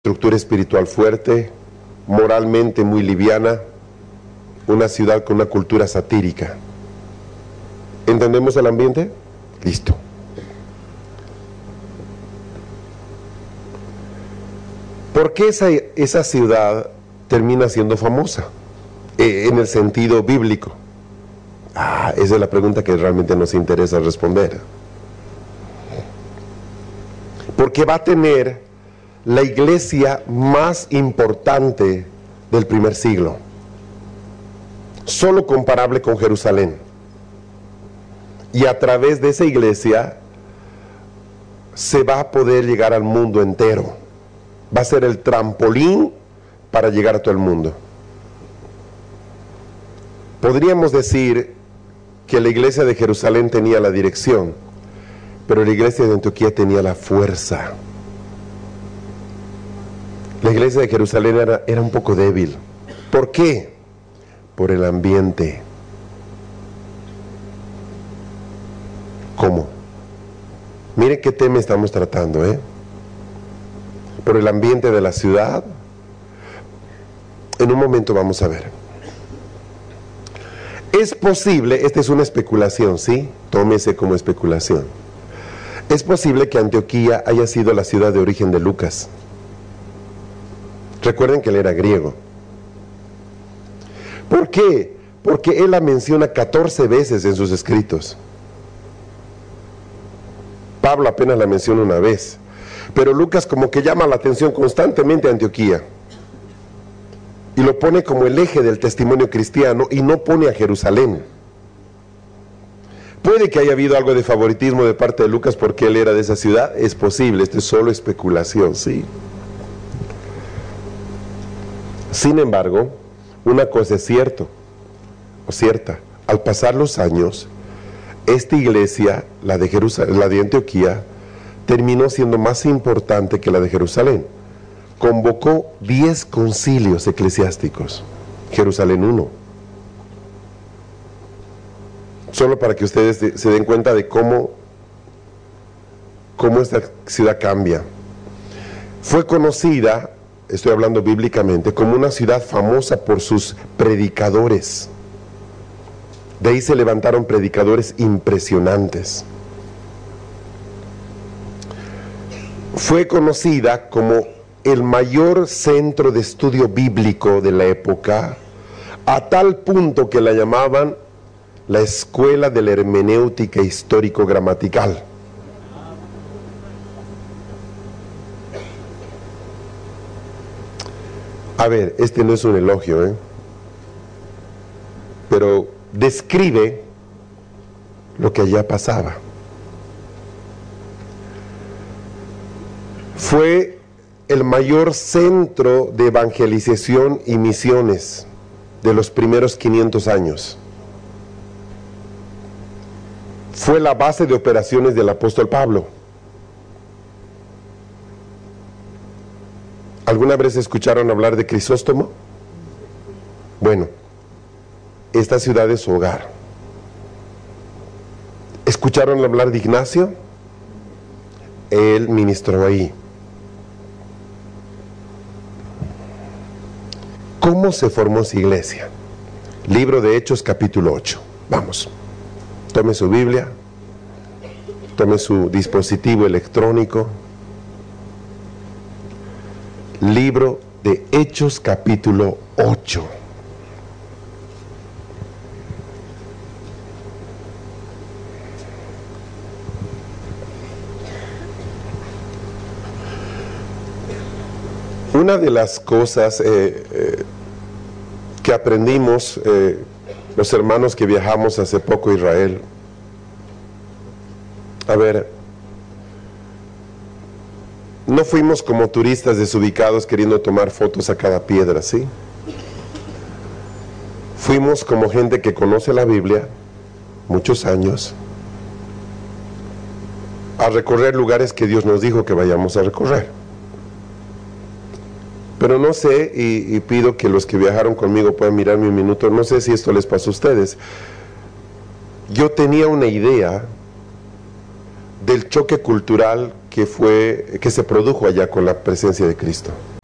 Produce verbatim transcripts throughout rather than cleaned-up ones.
estructura espiritual fuerte, moralmente muy liviana, una ciudad con una cultura satírica. ¿Entendemos el ambiente? Listo. ¿Por qué esa, esa ciudad termina siendo famosa? Eh, en el sentido bíblico. Ah, esa es la pregunta que realmente nos interesa responder. Porque va a tener la iglesia más importante del primer siglo, solo comparable con Jerusalén. Y a través de esa iglesia se va a poder llegar al mundo entero. Va a ser el trampolín para llegar a todo el mundo. Podríamos decir que la iglesia de Jerusalén tenía la dirección, pero la iglesia de Antioquía tenía la fuerza. La iglesia de Jerusalén era, era un poco débil. ¿Por qué? Por el ambiente. ¿Cómo? Miren qué tema estamos tratando, ¿eh? Por el ambiente de la ciudad. En un momento vamos a ver. Es posible, esta es una especulación, ¿sí? Tómese como especulación. Es posible que Antioquía haya sido la ciudad de origen de Lucas. Recuerden que él era griego. ¿Por qué? Porque él la menciona catorce veces en sus escritos. Pablo apenas la menciona una vez. Pero Lucas como que llama la atención constantemente a Antioquía. Y lo pone como el eje del testimonio cristiano y no pone a Jerusalén. Puede que haya habido algo de favoritismo de parte de Lucas porque él era de esa ciudad. Es posible, esto es solo especulación, ¿sí? Sin embargo, una cosa es cierto, o cierta, al pasar los años, esta iglesia, la de Jerusalén, la de Antioquía, terminó siendo más importante que la de Jerusalén. Convocó diez concilios eclesiásticos, Jerusalén uno. Solo para que ustedes se den cuenta de cómo, cómo esta ciudad cambia. Fue conocida, estoy hablando bíblicamente, como una ciudad famosa por sus predicadores. De ahí se levantaron predicadores impresionantes. Fue conocida como el mayor centro de estudio bíblico de la época, a tal punto que la llamaban la escuela de la hermenéutica histórico-gramatical. A ver, este no es un elogio, ¿eh? Pero describe lo que allá pasaba. Fue el mayor centro de evangelización y misiones de los primeros quinientos años. Fue la base de operaciones del apóstol Pablo. ¿Alguna vez escucharon hablar de Crisóstomo? Bueno, esta ciudad es su hogar. ¿Escucharon hablar de Ignacio? Él ministró ahí. ¿Cómo se formó esa iglesia? Libro de Hechos, capítulo ocho. Vamos. Tome su Biblia, tome su dispositivo electrónico. Libro de Hechos, capítulo ocho. Una de las cosas eh, eh, que aprendimos eh, los hermanos que viajamos hace poco a Israel, a ver, no fuimos como turistas desubicados queriendo tomar fotos a cada piedra, ¿sí? Fuimos como gente que conoce la Biblia, muchos años, a recorrer lugares que Dios nos dijo que vayamos a recorrer. Pero no sé, y, y pido que los que viajaron conmigo puedan mirarme un minuto, no sé si esto les pasó a ustedes. Yo tenía una idea del choque cultural que fue, que se produjo allá con la presencia de Cristo.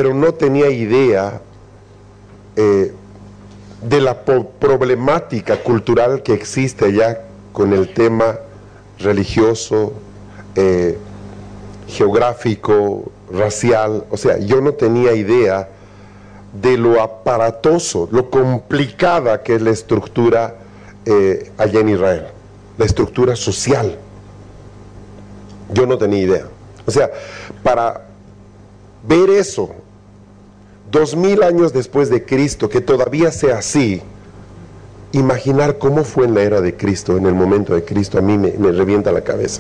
pero no tenía idea eh, de la problemática cultural que existe allá con el tema religioso, eh, geográfico, racial. O sea, yo no tenía idea de lo aparatoso, lo complicada que es la estructura eh, allá en Israel, la estructura social. Yo no tenía idea. O sea, para ver eso, dos mil años después de Cristo, que todavía sea así, imaginar cómo fue en la era de Cristo, en el momento de Cristo, a mí me, me revienta la cabeza.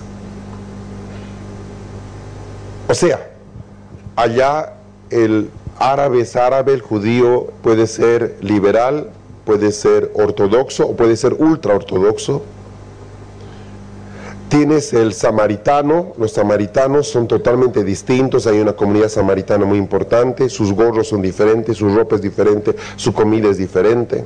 O sea, allá el árabe es árabe, el judío puede ser liberal, puede ser ortodoxo o puede ser ultra ortodoxo. Tienes el samaritano, los samaritanos son totalmente distintos, hay una comunidad samaritana muy importante, sus gorros son diferentes, su ropa es diferente, su comida es diferente.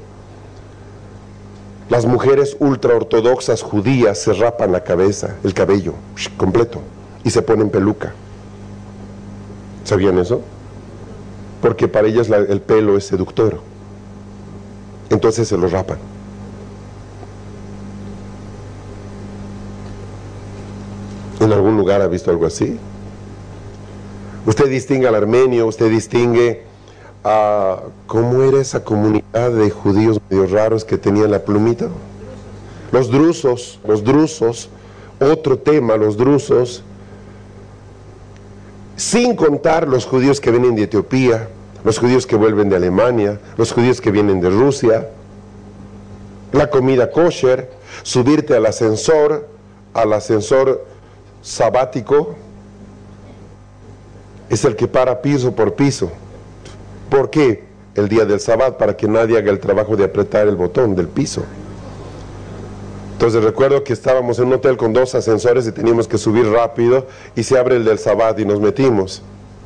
Las mujeres ultra ortodoxas judías se rapan la cabeza, el cabello, completo, y se ponen peluca. ¿Sabían eso? Porque para ellas la, el pelo es seductor, entonces se lo rapan. ¿En algún lugar ha visto algo así? Usted distingue al armenio, usted distingue a cómo era esa comunidad de judíos medio raros que tenían la plumita. Los drusos, los drusos, otro tema, los drusos, sin contar los judíos que vienen de Etiopía, los judíos que vuelven de Alemania, los judíos que vienen de Rusia, la comida kosher, subirte al ascensor, al ascensor sabático, es el que para piso por piso. ¿Por qué? El día del sabbat, para que nadie haga el trabajo de apretar el botón del piso. Entonces recuerdo que estábamos en un hotel con dos ascensores y teníamos que subir rápido y se abre el del sabbat y nos metimos.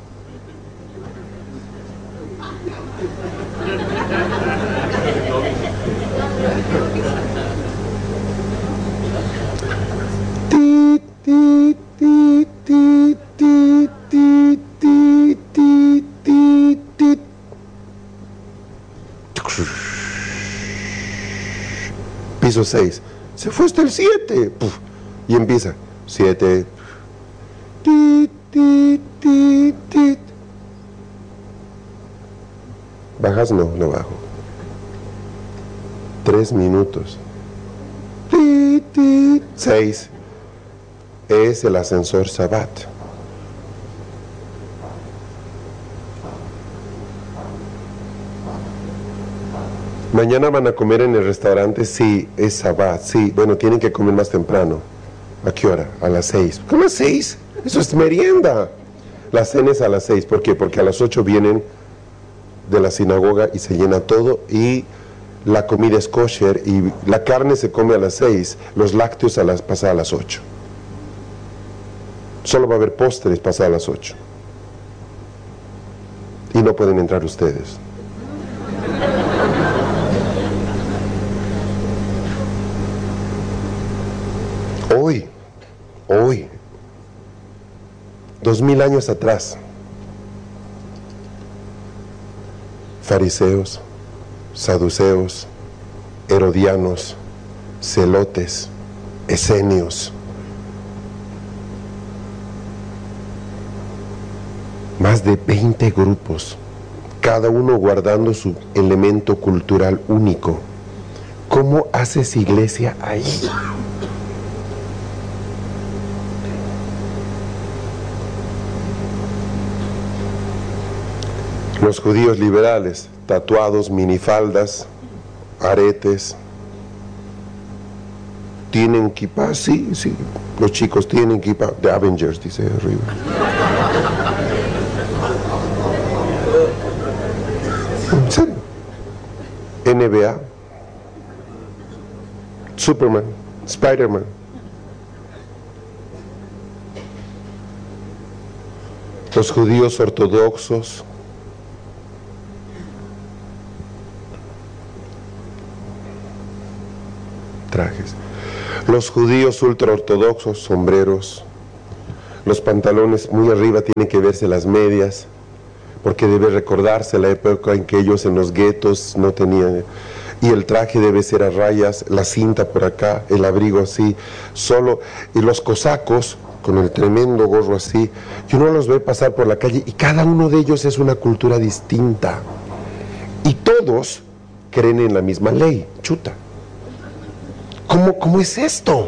Piso seis. Se fue hasta el siete. Y empieza. siete. ¿Bajas? No, no bajo. Tres minutos. Seis. Es el ascensor Sabbat. Mañana van a comer en el restaurante, sí, es Sabbat, sí. Bueno, tienen que comer más temprano. ¿A qué hora? A las seis. ¿Cómo a las seis? Eso es merienda. La cena es a las seis. ¿Por qué? Porque a las ocho vienen de la sinagoga y se llena todo y la comida es kosher y la carne se come a las seis, los lácteos a las pasadas a las ocho. Solo va a haber postres pasadas a las ocho. Y no pueden entrar ustedes. Hoy, hoy, dos mil años atrás, fariseos, saduceos, herodianos, celotes, esenios, más de veinte grupos, cada uno guardando su elemento cultural único. ¿Cómo haces iglesia ahí? Los judíos liberales, tatuados, minifaldas, aretes, tienen kippah, sí, sí, los chicos tienen kippah, The Avengers, dice arriba. ¿En serio? N B A, Superman, Spider-Man. Los judíos ortodoxos, trajes. Los judíos ultraortodoxos, sombreros. Los pantalones muy arriba tienen que verse las medias. porque debe recordarse la época en que ellos en los guetos no tenían, y el traje debe ser a rayas, la cinta por acá, el abrigo así, solo, y los cosacos con el tremendo gorro así, y uno los ve pasar por la calle, y cada uno de ellos es una cultura distinta, y todos creen en la misma ley, chuta. ¿Cómo, cómo es esto?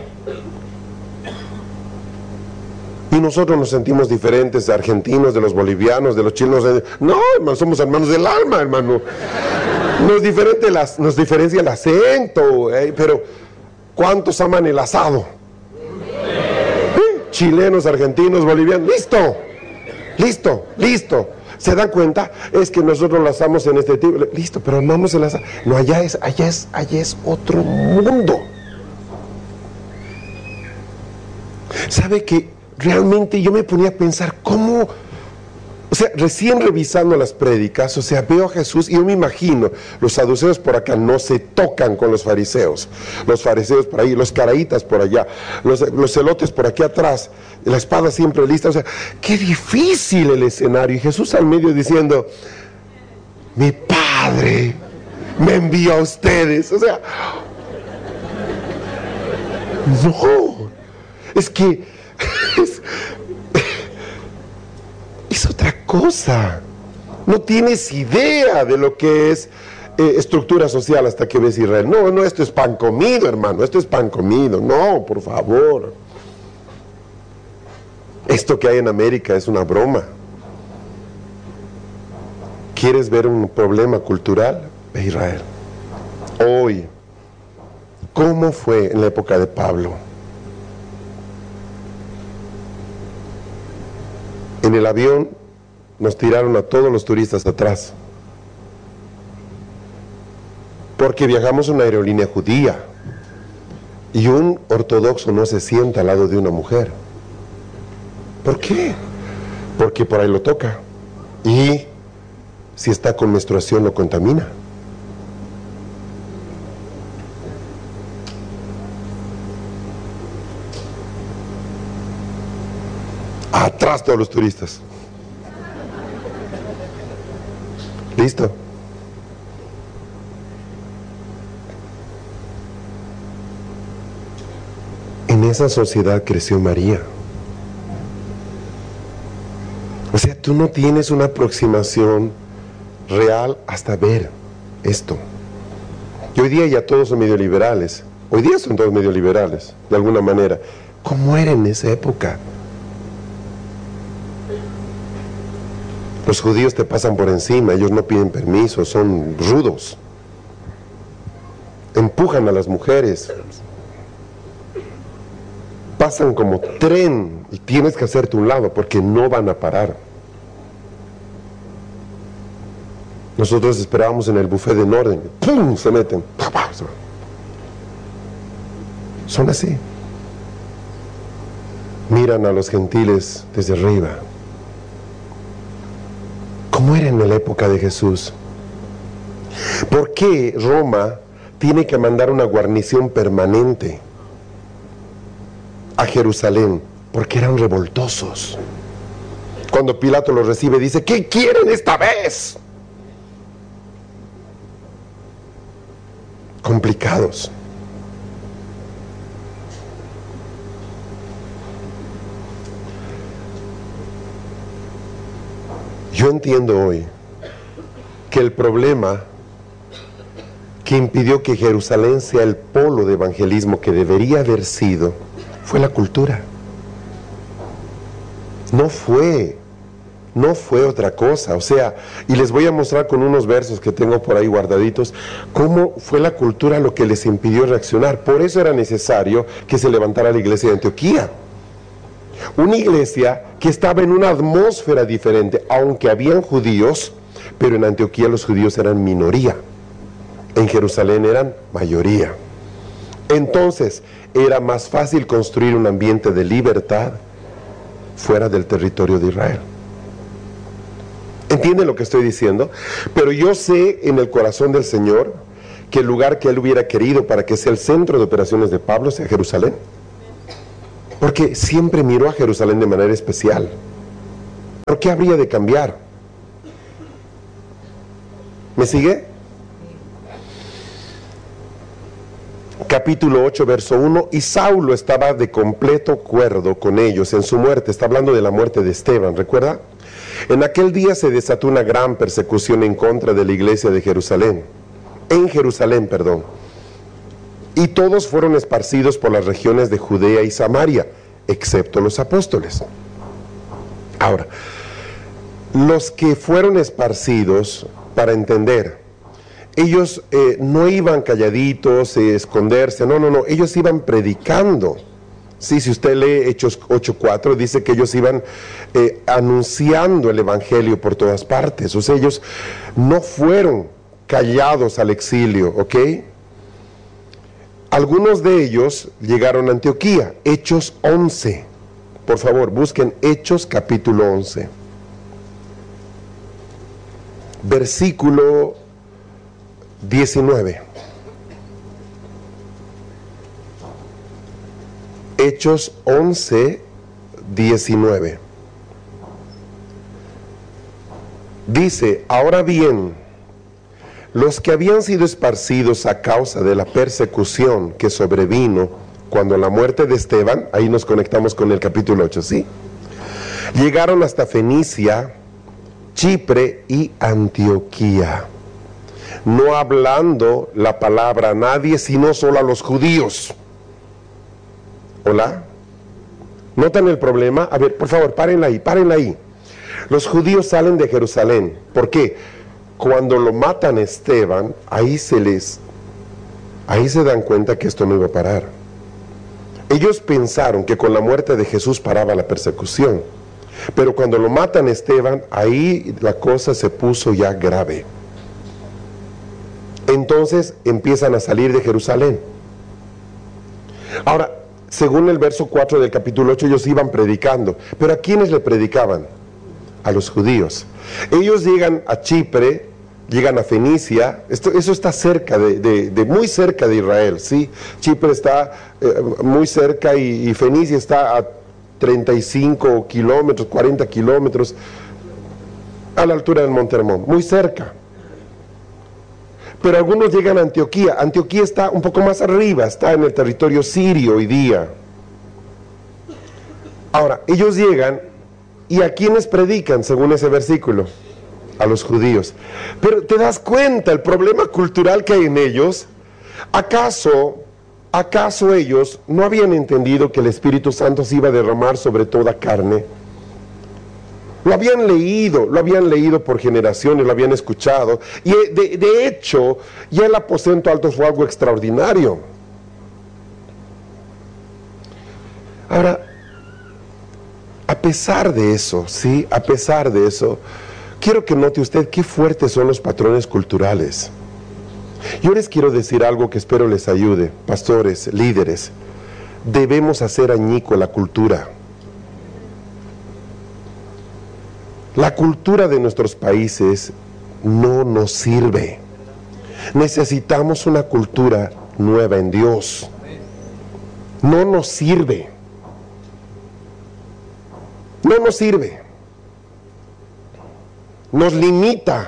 Y nosotros nos sentimos diferentes de argentinos, de los bolivianos, de los chilenos. No, hermano, somos hermanos del alma, hermano. Nos, diferente las, nos diferencia el acento, ¿eh? Pero ¿cuántos aman el asado? ¿Eh? Chilenos, argentinos, bolivianos. ¡Listo! ¡Listo! ¡Listo! ¿Se dan cuenta? Es que nosotros lo asamos en este tipo. Listo, pero amamos el asado. No, allá es, allá es, allá es otro mundo. ¿Sabe qué? Realmente yo me ponía a pensar cómo, o sea, recién revisando las prédicas, o sea, veo a Jesús y yo me imagino, los saduceos por acá no se tocan con los fariseos, los fariseos por ahí, los caraítas por allá, los, los celotes por aquí atrás, la espada siempre lista, o sea, qué difícil el escenario, y Jesús al medio diciendo, mi Padre me envió a ustedes, o sea, no, es que Es, es otra cosa. No tienes idea de lo que es eh, estructura social hasta que ves Israel. No, no, esto es pan comido, hermano. Esto es pan comido. No, por favor. Esto que hay en América es una broma. ¿Quieres ver un problema cultural? Ve Israel. Hoy, ¿cómo fue en la época de Pablo? En el avión nos tiraron a todos los turistas atrás, porque viajamos en una aerolínea judía y un ortodoxo no se sienta al lado de una mujer. ¿Por qué? Porque por ahí lo toca, y si está con menstruación lo contamina. Atrás todos los turistas. ¿Listo? En esa sociedad creció María. O sea, tú no tienes una aproximación real hasta ver esto. Y hoy día ya todos son medio liberales. Hoy día son todos medio liberales, de alguna manera. ¿Cómo era en esa época? Los judíos te pasan por encima, ellos no piden permiso, son rudos. Empujan a las mujeres. Pasan como tren y tienes que hacerte un lado porque no van a parar. Nosotros esperábamos en el buffet en orden. ¡Pum! Se meten. Son así. Miran a los gentiles desde arriba. ¿Cómo era en la época de Jesús? ¿Por qué Roma tiene que mandar una guarnición permanente a Jerusalén? Porque eran revoltosos. Cuando Pilato los recibe, dice, ¿qué quieren esta vez? Complicados. Yo entiendo hoy que el problema que impidió que Jerusalén sea el polo de evangelismo que debería haber sido fue la cultura. No fue, no fue otra cosa. O sea, y les voy a mostrar con unos versos que tengo por ahí guardaditos, cómo fue la cultura lo que les impidió reaccionar. Por eso era necesario que se levantara la iglesia de Antioquía. Una iglesia que estaba en una atmósfera diferente, aunque habían judíos, pero en Antioquía los judíos eran minoría. En Jerusalén eran mayoría. Entonces, era más fácil construir un ambiente de libertad fuera del territorio de Israel. ¿Entienden lo que estoy diciendo? Pero yo sé en el corazón del Señor que el lugar que Él hubiera querido para que sea el centro de operaciones de Pablo sea Jerusalén. Porque siempre miró a Jerusalén de manera especial. ¿Por qué habría de cambiar? ¿Me sigue? Capítulo ocho, verso uno, y Saulo estaba de completo acuerdo con ellos en su muerte. Está hablando de la muerte de Esteban, ¿recuerda? En aquel día se desató una gran persecución en contra de la iglesia de Jerusalén, en Jerusalén, perdón. Y todos fueron esparcidos por las regiones de Judea y Samaria, excepto los apóstoles. Ahora, los que fueron esparcidos, para entender, ellos eh, no iban calladitos, eh, esconderse, no, no, no, ellos iban predicando. Sí, si usted lee Hechos ocho cuatro, dice que ellos iban eh, anunciando el evangelio por todas partes. O sea, ellos no fueron callados al exilio, ¿ok? Algunos de ellos llegaron a Antioquía, Hechos once. Por favor, busquen Hechos capítulo once. Versículo diecinueve. Hechos once, diecinueve. Dice, ahora bien, los que habían sido esparcidos a causa de la persecución que sobrevino cuando la muerte de Esteban, ahí nos conectamos con el capítulo ocho, ¿sí? Llegaron hasta Fenicia, Chipre y Antioquía, no hablando la palabra a nadie, sino solo a los judíos. ¿Hola? ¿Notan el problema? A ver, por favor, párenla ahí, párenla ahí. Los judíos salen de Jerusalén. ¿Por qué? Cuando lo matan a Esteban, ahí se les, ahí se dan cuenta que esto no iba a parar. Ellos pensaron que con la muerte de Jesús paraba la persecución. Pero cuando lo matan a Esteban, ahí la cosa se puso ya grave. Entonces empiezan a salir de Jerusalén. Ahora, según el verso cuatro del capítulo ocho, ellos iban predicando. ¿Pero a quiénes le predicaban? A los judíos. Ellos llegan a Chipre, llegan a Fenicia. Esto, eso está cerca, de, de, de muy cerca de Israel, ¿sí? Chipre está eh, muy cerca y, y Fenicia está a treinta y cinco kilómetros, cuarenta kilómetros, a la altura del Monte Hermón, muy cerca. Pero algunos llegan a Antioquía. Antioquía está un poco más arriba, está en el territorio sirio hoy día. Ahora, ellos llegan, ¿y a quiénes predican según ese versículo? A los judíos. Pero ¿te das cuenta el problema cultural que hay en ellos? ¿Acaso, acaso ellos no habían entendido que el Espíritu Santo se iba a derramar sobre toda carne? Lo habían leído, lo habían leído por generaciones, lo habían escuchado. Y de, de hecho, ya el aposento alto fue algo extraordinario. Ahora, a pesar de eso, sí, a pesar de eso, quiero que note usted qué fuertes son los patrones culturales. Yo les quiero decir algo que espero les ayude, pastores, líderes. Debemos hacer añico la cultura. La cultura de nuestros países no nos sirve. Necesitamos una cultura nueva en Dios. No nos sirve. No nos sirve. Nos limita.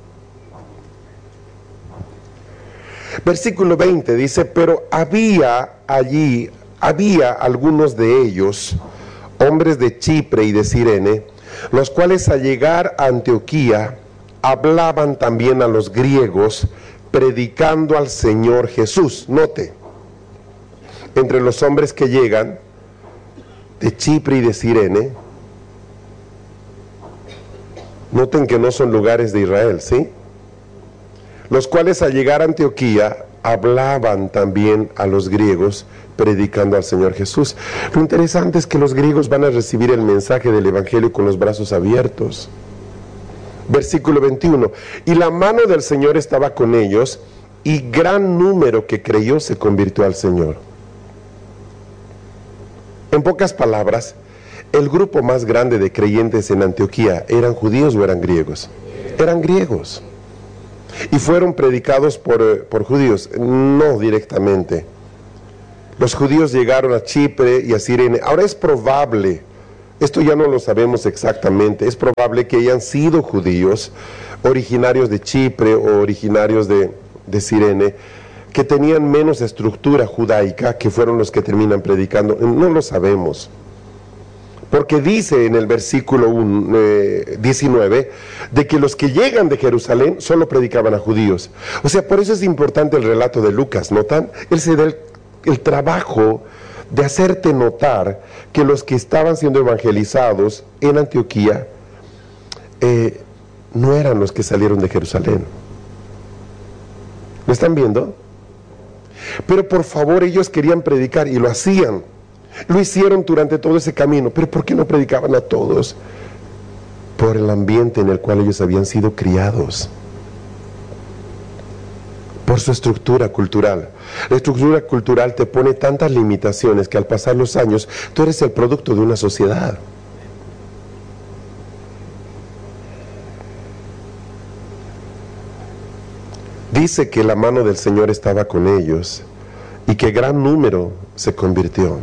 Versículo veinte dice, pero había allí, había algunos de ellos, hombres de Chipre y de Cirene, los cuales al llegar a Antioquía hablaban también a los griegos, predicando al Señor Jesús. Note, entre los hombres que llegan de Chipre y de Cirene, noten que no son lugares de Israel, ¿sí? Los cuales al llegar a Antioquía hablaban también a los griegos, predicando al Señor Jesús. Lo interesante es que los griegos van a recibir el mensaje del Evangelio con los brazos abiertos. Versículo veintiuno, y la mano del Señor estaba con ellos, y gran número que creyó se convirtió al Señor. En pocas palabras, el grupo más grande de creyentes en Antioquía, ¿eran judíos o eran griegos? Eran griegos. Y fueron predicados por, por judíos, no directamente. Los judíos llegaron a Chipre y a Cirene. Ahora es probable, Esto ya no lo sabemos exactamente. Es probable que hayan sido judíos originarios de Chipre o originarios de, de Cirene, que tenían menos estructura judaica, que fueron los que terminan predicando. No lo sabemos. Porque dice en el versículo diecinueve de que los que llegan de Jerusalén solo predicaban a judíos. O sea, por eso es importante el relato de Lucas, ¿notan? Él se da el, el trabajo de hacerte notar que los que estaban siendo evangelizados en Antioquía eh, no eran los que salieron de Jerusalén. ¿Lo están viendo? Pero por favor, ellos querían predicar y lo hacían. Lo hicieron durante todo ese camino, pero ¿por qué no predicaban a todos? Por el ambiente en el cual ellos habían sido criados, por su estructura cultural. La estructura cultural te pone tantas limitaciones que al pasar los años, tú eres el producto de una sociedad. Dice que la mano del Señor estaba con ellos y que gran número se convirtió.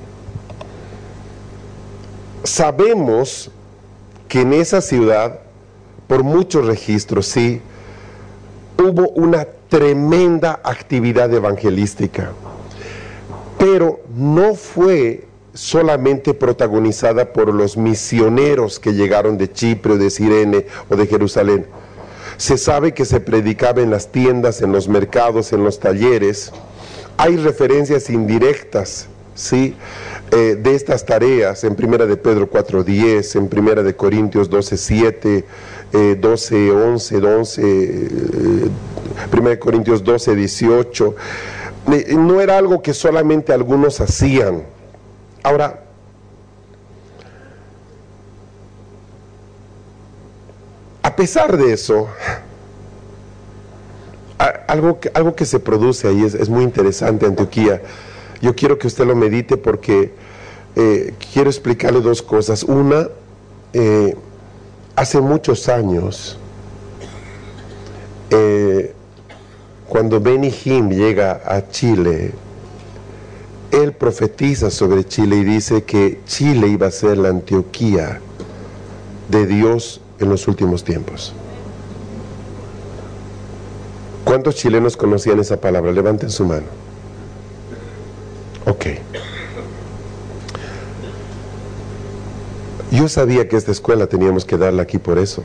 Sabemos que en esa ciudad, por muchos registros, sí, hubo una tremenda actividad evangelística, pero no fue solamente protagonizada por los misioneros que llegaron de Chipre, de Cirene o de Jerusalén. Se sabe que se predicaba en las tiendas, en los mercados, en los talleres. Hay referencias indirectas, ¿sí?, Eh, de estas tareas en Primera de Pedro cuatro diez, en Primera de Corintios doce siete, eh, doce once, once, eh, Primera de Corintios doce dieciocho. Eh, no era algo que solamente algunos hacían. Ahora, a pesar de eso, algo que, algo que se produce ahí es, es muy interesante, Antioquía. Yo quiero que usted lo medite porque eh, quiero explicarle dos cosas. Una, eh, hace muchos años, eh, cuando Benny Hinn llega a Chile, él profetiza sobre Chile y dice que Chile iba a ser la Antioquía de Dios en los últimos tiempos. ¿Cuántos chilenos conocían esa palabra? Levanten su mano. Ok. Yo sabía que esta escuela teníamos que darla aquí por eso.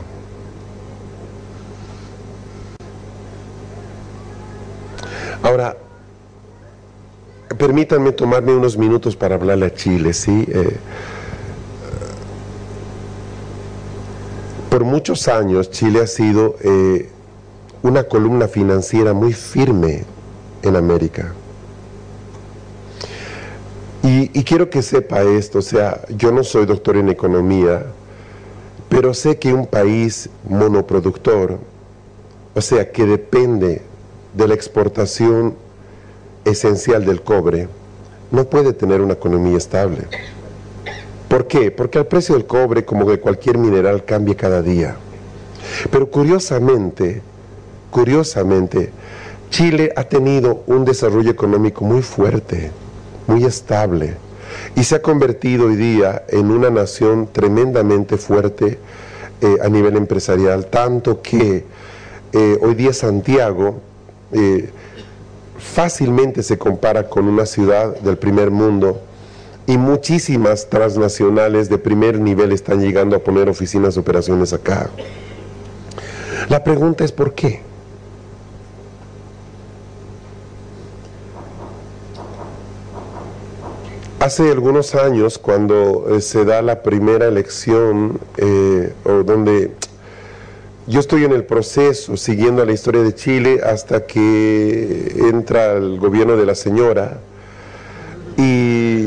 Ahora, permítanme tomarme unos minutos para hablarle a Chile, ¿sí? Eh, por muchos años Chile ha sido eh, una columna financiera muy firme en América. Y, y quiero que sepa esto, o sea, yo no soy doctor en economía, pero sé que un país monoproductor, o sea, que depende de la exportación esencial del cobre, no puede tener una economía estable. ¿Por qué? Porque el precio del cobre, como de cualquier mineral, cambia cada día. Pero curiosamente, curiosamente, Chile ha tenido un desarrollo económico muy fuerte, muy estable, y se ha convertido hoy día en una nación tremendamente fuerte eh, a nivel empresarial, tanto que eh, hoy día Santiago eh, fácilmente se compara con una ciudad del primer mundo, y muchísimas transnacionales de primer nivel están llegando a poner oficinas de operaciones acá. La pregunta es ¿por qué? Hace algunos años, cuando eh, se da la primera elección, eh, o donde yo estoy en el proceso, siguiendo la historia de Chile, hasta que entra el gobierno de la señora, y,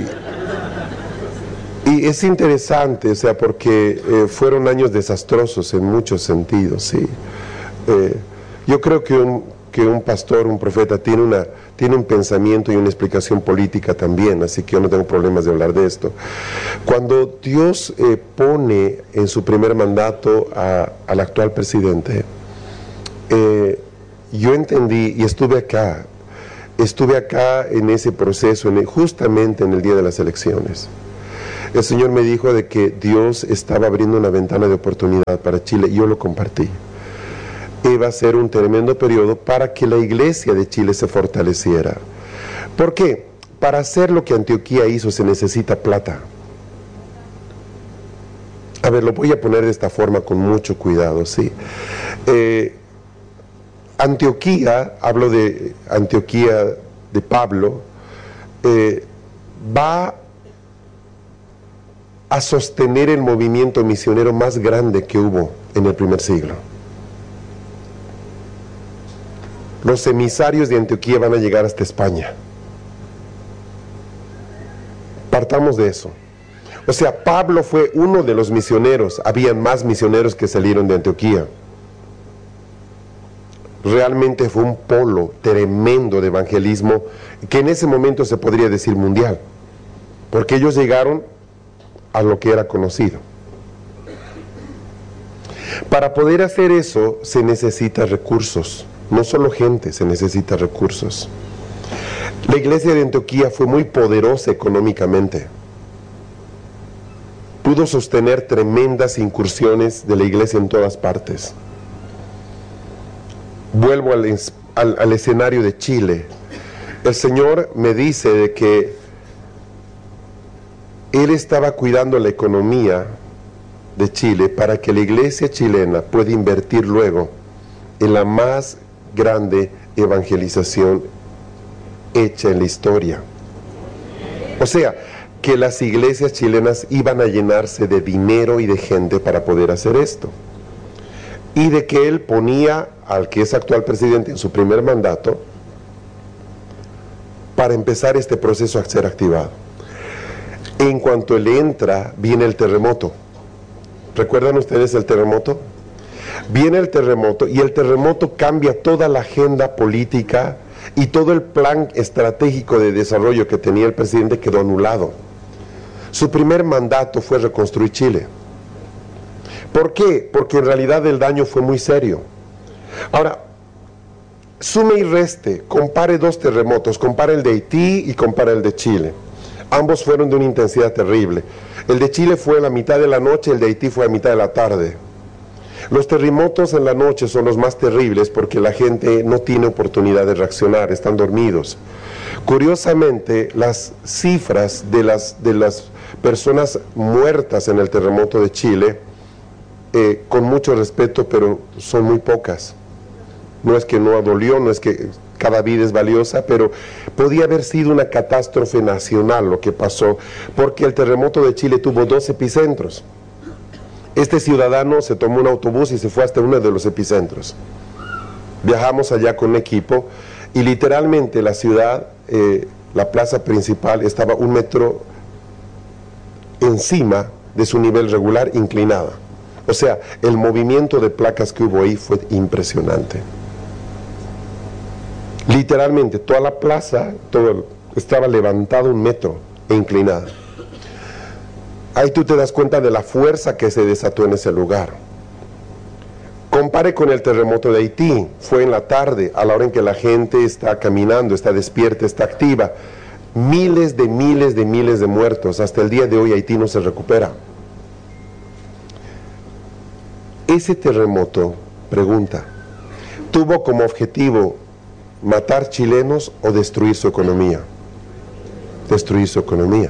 y es interesante, o sea, porque eh, fueron años desastrosos en muchos sentidos, ¿sí? Eh, yo creo que un, que un pastor, un profeta, tiene una... tiene un pensamiento y una explicación política también, así que yo no tengo problemas de hablar de esto. Cuando Dios eh, pone en su primer mandato a, al actual presidente, eh, yo entendí y estuve acá, estuve acá en ese proceso, en el, justamente en el día de las elecciones. el Señor me dijo de que Dios estaba abriendo una ventana de oportunidad para Chile y yo lo compartí. Iba a ser un tremendo periodo para que la iglesia de Chile se fortaleciera. ¿Por qué? Para hacer lo que Antioquía hizo se necesita plata. A ver, lo voy a poner de esta forma con mucho cuidado, ¿sí? Eh, Antioquía, hablo de Antioquía de Pablo, eh, va a sostener el movimiento misionero más grande que hubo en el primer siglo. Los emisarios de Antioquía van a llegar hasta España. Partamos de eso. O sea, Pablo fue uno de los misioneros. Habían más misioneros que salieron de Antioquía. Realmente fue un polo tremendo de evangelismo que en ese momento se podría decir mundial, porque ellos llegaron a lo que era conocido. Para poder hacer eso se necesita recursos, no solo gente, se necesita recursos. La iglesia de Antioquía fue muy poderosa económicamente. Pudo sostener tremendas incursiones de la iglesia en todas partes. Vuelvo al, al, al escenario de Chile. El Señor me dice de que Él estaba cuidando la economía de Chile para que la iglesia chilena pueda invertir luego en la más grande evangelización hecha en la historia. O sea, que las iglesias chilenas iban a llenarse de dinero y de gente para poder hacer esto. Y de que Él ponía al que es actual presidente en su primer mandato para empezar este proceso a ser activado. En cuanto Él entra, viene el terremoto. ¿Recuerdan ustedes el terremoto? Viene el terremoto y el terremoto cambia toda la agenda política y todo el plan estratégico de desarrollo que tenía el presidente quedó anulado. Su primer mandato fue reconstruir Chile. ¿Por qué? Porque en realidad el daño fue muy serio. Ahora, sume y reste, compare dos terremotos, compare el de Haití y compare el de Chile. Ambos fueron de una intensidad terrible. El de Chile fue a la mitad de la noche, el de Haití fue a mitad de la tarde. Los terremotos en la noche son los más terribles porque la gente no tiene oportunidad de reaccionar, están dormidos. Curiosamente, las cifras de las, de las personas muertas en el terremoto de Chile, eh, con mucho respeto, pero son muy pocas. No es que no dolió, no es que cada vida es valiosa, pero podía haber sido una catástrofe nacional lo que pasó, porque el terremoto de Chile tuvo dos epicentros. Este ciudadano se tomó un autobús y se fue hasta uno de los epicentros. Viajamos allá con un equipo y literalmente la ciudad, eh, la plaza principal, estaba un metro encima de su nivel regular, inclinada. O sea, el movimiento de placas que hubo ahí fue impresionante. Literalmente, toda la plaza todo, estaba levantada un metro e inclinada. Ahí tú te das cuenta de la fuerza que se desató en ese lugar. Compare con el terremoto de Haití. Fue en la tarde, a la hora en que la gente está caminando, está despierta, está activa. Miles de miles de miles de muertos. Hasta el día de hoy Haití no se recupera. Ese terremoto, pregunta, ¿tuvo como objetivo matar chilenos o destruir su economía? Destruir su economía.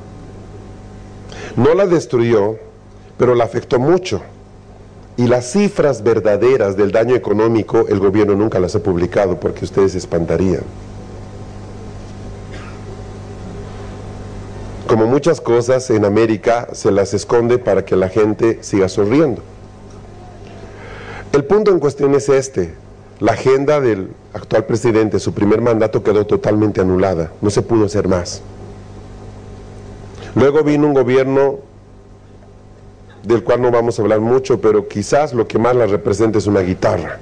No la destruyó, pero la afectó mucho. Y las cifras verdaderas del daño económico, el gobierno nunca las ha publicado porque ustedes se espantarían. Como muchas cosas en América, se las esconde para que la gente siga sonriendo. El punto en cuestión es este. La agenda del actual presidente, su primer mandato quedó totalmente anulada. No se pudo hacer más. Luego vino un gobierno del cual no vamos a hablar mucho, pero quizás lo que más la representa es una guitarra.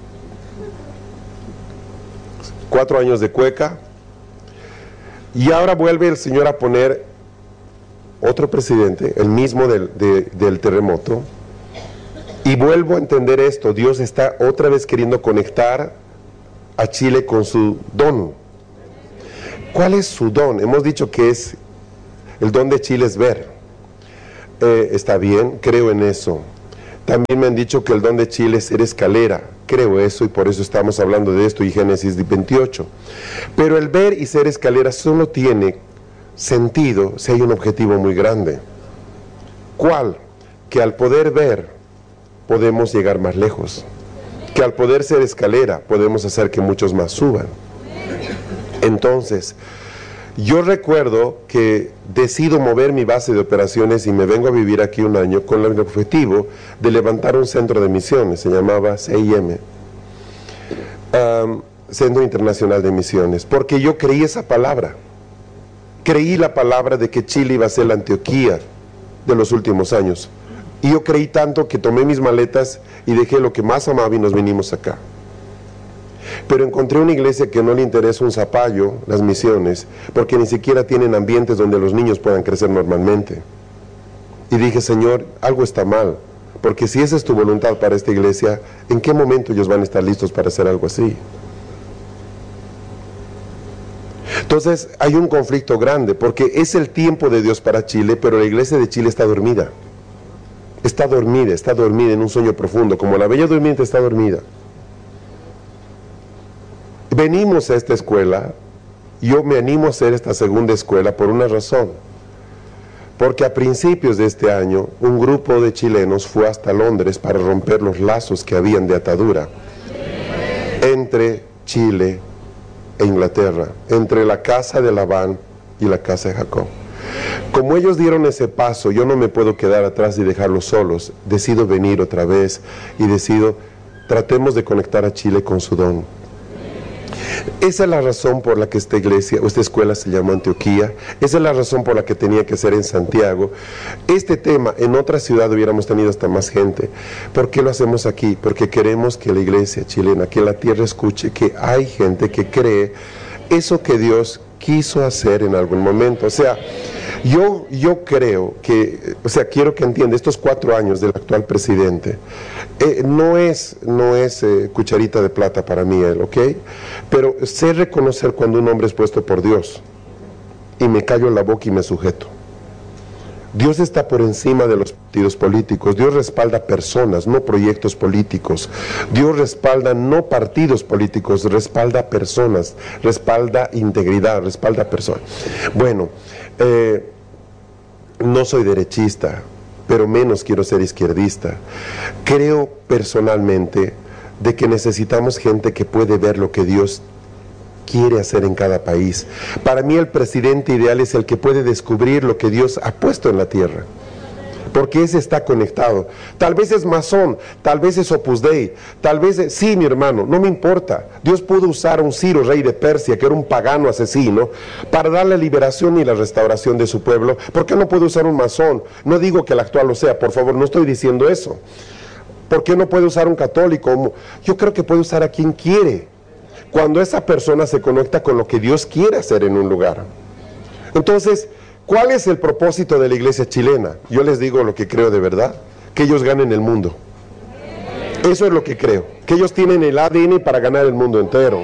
Cuatro años de cueca. Y ahora vuelve el señor a poner otro presidente, el mismo del, de, del terremoto. Y vuelvo a entender esto, Dios está otra vez queriendo conectar a Chile con su don. ¿Cuál es su don? Hemos dicho que es, el don de Chile es ver. eh, está bien, creo en eso. También me han dicho que el don de Chile es ser escalera, creo eso y por eso estamos hablando de esto y Génesis veintiocho. Pero el ver y ser escalera solo tiene sentido si hay un objetivo muy grande. ¿Cuál? Que al poder ver podemos llegar más lejos, que al poder ser escalera podemos hacer que muchos más suban. Entonces, yo recuerdo que decido mover mi base de operaciones y me vengo a vivir aquí un año con el objetivo de levantar un centro de misiones, se llamaba C I M, um, Centro Internacional de Misiones, porque yo creí esa palabra, creí la palabra de que Chile iba a ser la Antioquía de los últimos años, y yo creí tanto que tomé mis maletas y dejé lo que más amaba y nos vinimos acá. Pero encontré una iglesia que no le interesa un zapallo, las misiones, porque ni siquiera tienen ambientes donde los niños puedan crecer normalmente. Y dije, Señor, algo está mal, porque si esa es tu voluntad para esta iglesia, ¿en qué momento ellos van a estar listos para hacer algo así? Entonces hay un conflicto grande, porque es el tiempo de Dios para Chile, pero la iglesia de Chile está dormida. Está dormida, está dormida en un sueño profundo, como la bella durmiente está dormida. Venimos a esta escuela, yo me animo a hacer esta segunda escuela por una razón, porque a principios de este año un grupo de chilenos fue hasta Londres para romper los lazos que habían de atadura entre Chile e Inglaterra, entre la casa de Labán y la casa de Jacob. Como ellos dieron ese paso, yo no me puedo quedar atrás y dejarlos solos, decido venir otra vez y decido, tratemos de conectar a Chile con su don. Esa es la razón por la que esta iglesia, esta escuela se llamó Antioquía, esa es la razón por la que tenía que ser en Santiago. Este tema, en otra ciudad hubiéramos tenido hasta más gente. ¿Por qué lo hacemos aquí? Porque queremos que la iglesia chilena, que la tierra escuche que hay gente que cree eso que Dios quiso hacer en algún momento. O sea, yo, yo creo que, o sea, quiero que entienda, estos cuatro años del actual presidente, eh, no es, no es eh, cucharita de plata para mí él, ¿ok? Pero sé reconocer cuando un hombre es puesto por Dios, y me callo en la boca y me sujeto. Dios está por encima de los partidos políticos. Dios respalda personas, no proyectos políticos. Dios respalda no partidos políticos, respalda personas, respalda integridad, respalda personas. Bueno, eh, no soy derechista, pero menos quiero ser izquierdista. Creo personalmente de que necesitamos gente que puede ver lo que Dios quiere hacer en cada país. Para mí el presidente ideal es el que puede descubrir lo que Dios ha puesto en la tierra, porque ese está conectado. Tal vez es masón, tal vez es Opus Dei, tal vez es, sí mi hermano, no me importa. Dios pudo usar a un Ciro, rey de Persia, que era un pagano asesino, para dar la liberación y la restauración de su pueblo. ¿Por qué no puede usar un masón? No digo que el actual lo sea, por favor, no estoy diciendo eso. ¿Por qué no puede usar un católico? Yo creo que puede usar a quien quiere, cuando esa persona se conecta con lo que Dios quiere hacer en un lugar. Entonces, ¿cuál es el propósito de la iglesia chilena? Yo les digo lo que creo de verdad, que ellos ganen el mundo. Eso es lo que creo, que ellos tienen el A D N para ganar el mundo entero.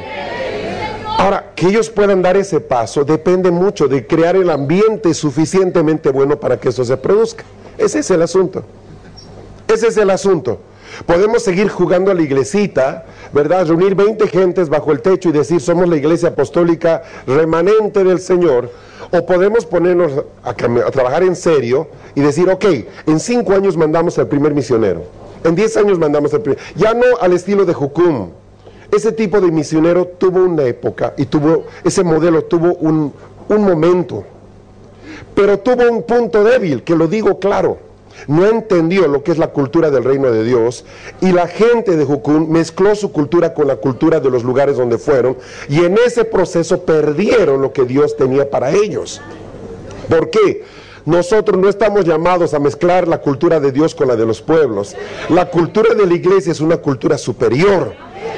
Ahora, que ellos puedan dar ese paso depende mucho de crear el ambiente suficientemente bueno para que eso se produzca. Ese es el asunto. Ese es el asunto. Podemos seguir jugando a la iglesita, ¿verdad? Reunir veinte gentes bajo el techo y decir somos la iglesia apostólica remanente del Señor. O podemos ponernos a, a trabajar en serio y decir, ok, en cinco años mandamos al primer misionero. En diez años mandamos al primer. Ya no al estilo de Jucum. Ese tipo de misionero tuvo una época y tuvo, ese modelo tuvo un, un momento. Pero tuvo un punto débil, que lo digo claro. No entendió lo que es la cultura del reino de Dios, y la gente de Jucún mezcló su cultura con la cultura de los lugares donde fueron, y en ese proceso perdieron lo que Dios tenía para ellos. ¿Por qué? Nosotros no estamos llamados a mezclar la cultura de Dios con la de los pueblos. La cultura de la iglesia es una cultura superior.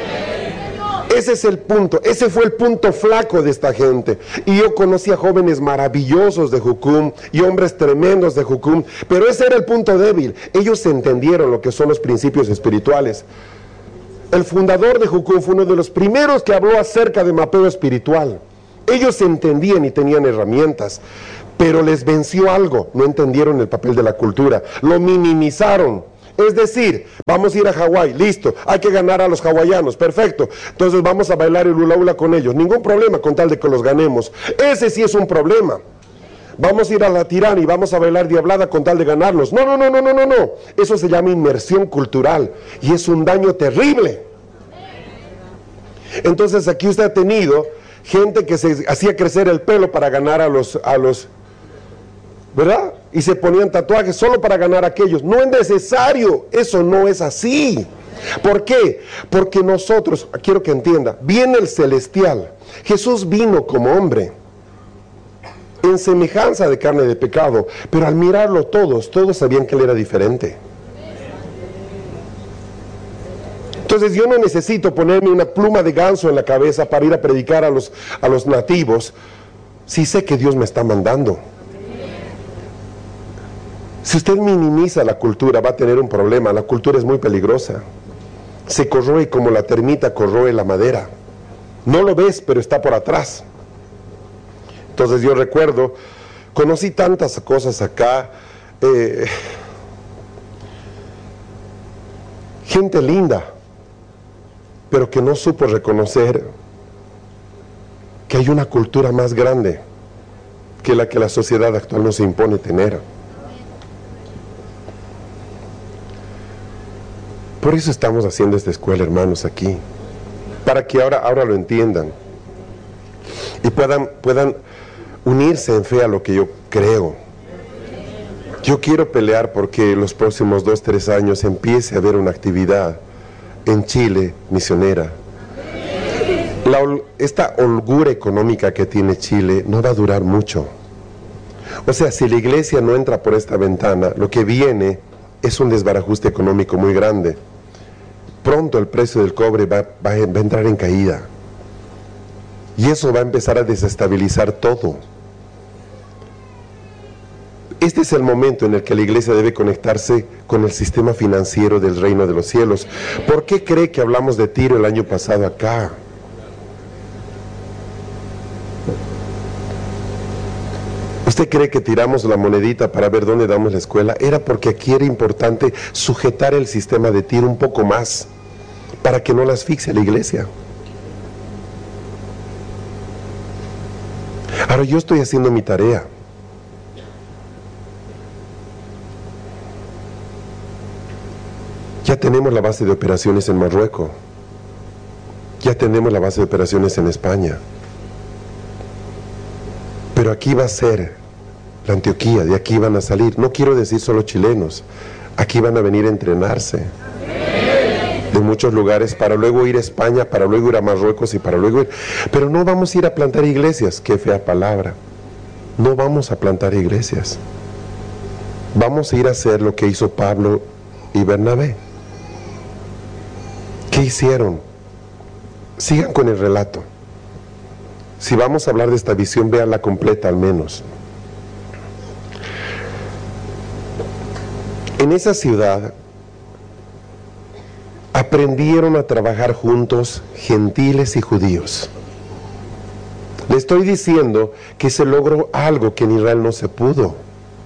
Ese es el punto, ese fue el punto flaco de esta gente. Y yo conocí a jóvenes maravillosos de Jucum y hombres tremendos de Jucum, pero ese era el punto débil. Ellos entendieron lo que son los principios espirituales. El fundador de Jucum fue uno de los primeros que habló acerca de mapeo espiritual. Ellos entendían y tenían herramientas. pero les venció algo, no entendieron el papel de la cultura, lo minimizaron. Es decir, vamos a ir a Hawái, listo, hay que ganar a los hawaianos, perfecto, entonces vamos a bailar el hula hula con ellos, ningún problema con tal de que los ganemos. Ese sí es un problema. Vamos a ir a la tirana y vamos a bailar diablada con tal de ganarlos. No, no, no, no, no, no, no. Eso se llama inmersión cultural y es un daño terrible. Entonces aquí usted ha tenido gente que se hacía crecer el pelo para ganar a los, a los, ¿verdad? Y se ponían tatuajes solo para ganar a aquellos. No es necesario, eso no es así. ¿Por qué? Porque nosotros, quiero que entienda, viene el celestial. Jesús vino como hombre, en semejanza de carne de pecado, pero al mirarlo todos, todos sabían que él era diferente. Entonces yo no necesito ponerme una pluma de ganso en la cabeza para ir a predicar a los, a los nativos, si sé que Dios me está mandando. Si usted minimiza la cultura, va a tener un problema. La cultura es muy peligrosa. Se corroe como la termita corroe la madera. No lo ves, pero está por atrás. Entonces yo recuerdo, conocí tantas cosas acá, eh, gente linda, pero que no supo reconocer que hay una cultura más grande que la que la sociedad actual nos impone tener. Por eso estamos haciendo esta escuela, hermanos, aquí, para que ahora, ahora lo entiendan y puedan, puedan unirse en fe a lo que yo creo. Yo quiero pelear porque los próximos dos, tres años empiece a haber una actividad en Chile misionera. La, esta holgura económica que tiene Chile no va a durar mucho. O sea, si la iglesia no entra por esta ventana, lo que viene es un desbarajuste económico muy grande. Pronto el precio del cobre va, va, va a entrar en caída. Y eso va a empezar a desestabilizar todo. Este es el momento en el que la iglesia debe conectarse con el sistema financiero del reino de los cielos. ¿Por qué cree que hablamos de Tiro el año pasado acá? ¿Usted cree que tiramos la monedita para ver dónde damos la escuela? Era porque aquí era importante sujetar el sistema de Tiro un poco más, para que no la asfixie la iglesia. Ahora yo estoy haciendo mi tarea. Ya tenemos la base de operaciones en Marruecos. Ya tenemos la base de operaciones en España. Pero aquí va a ser la Antioquía, de aquí van a salir. No quiero decir solo chilenos. Aquí van a venir a entrenarse de muchos lugares para luego ir a España, para luego ir a Marruecos y para luego ir... Pero no vamos a ir a plantar iglesias, qué fea palabra. No vamos a plantar iglesias. Vamos a ir a hacer lo que hizo Pablo y Bernabé. ¿Qué hicieron? Sigan con el relato. Si vamos a hablar de esta visión, véanla completa al menos. En esa ciudad aprendieron a trabajar juntos gentiles y judíos. Le estoy diciendo que se logró algo que en Israel no se pudo.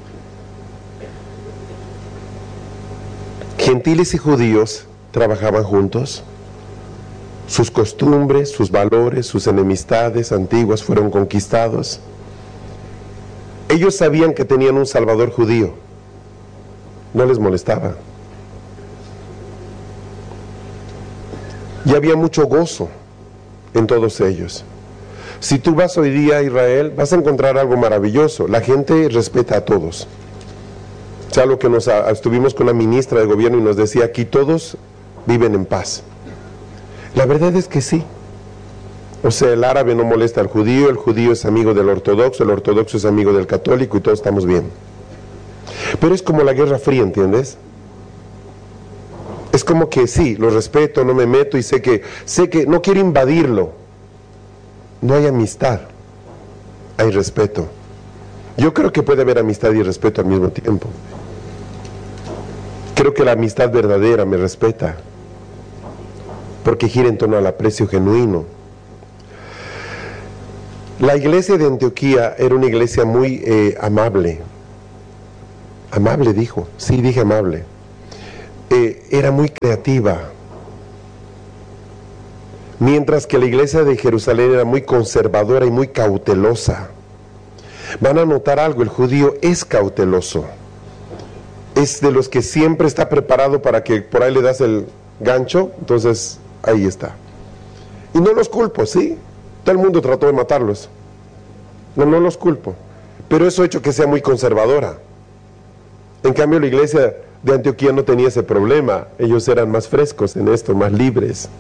Gentiles y judíos trabajaban juntos. Sus costumbres, sus valores, sus enemistades antiguas fueron conquistados. Ellos sabían que tenían un salvador judío. No les molestaba. Y había mucho gozo en todos ellos. Si tú vas hoy día a Israel, vas a encontrar algo maravilloso. La gente respeta a todos. O sea, lo que nos estuvimos con la ministra de gobierno y nos decía, aquí todos viven en paz. La verdad es que sí. O sea, el árabe no molesta al judío, el judío es amigo del ortodoxo, el ortodoxo es amigo del católico y todos estamos bien. Pero es como la Guerra Fría, ¿entiendes? Es como que sí, lo respeto, no me meto y sé que, sé que no quiero invadirlo. No hay amistad, hay respeto. Yo creo que puede haber amistad y respeto al mismo tiempo. Creo que la amistad verdadera me respeta, porque gira en torno al aprecio genuino. La iglesia de Antioquía era una iglesia muy eh, amable. Amable dijo, sí dije amable. Eh, era muy creativa. Mientras que la iglesia de Jerusalén era muy conservadora y muy cautelosa. Van a notar algo, el judío es cauteloso. Es de los que siempre está preparado para que por ahí le das el gancho, entonces ahí está. Y no los culpo, ¿sí? Todo el mundo trató de matarlos. No, no los culpo. Pero eso ha hecho que sea muy conservadora. En cambio, la iglesia de Antioquía no tenía ese problema. Ellos eran más frescos en esto, más libres.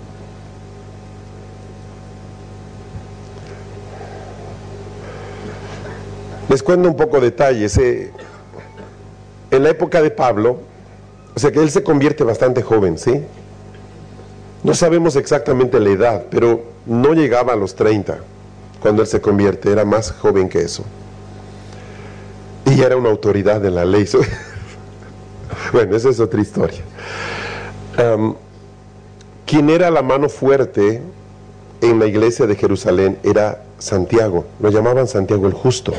Les cuento un poco de detalles. Eh, en la época de Pablo, o sea que él se convierte bastante joven, ¿sí? No sabemos exactamente la edad, pero no llegaba a los treinta cuando él se convierte, era más joven que eso. Y era una autoridad en la ley. Bueno, esa es otra historia. Um, quien era la mano fuerte en la iglesia de Jerusalén era Santiago, lo llamaban Santiago el Justo.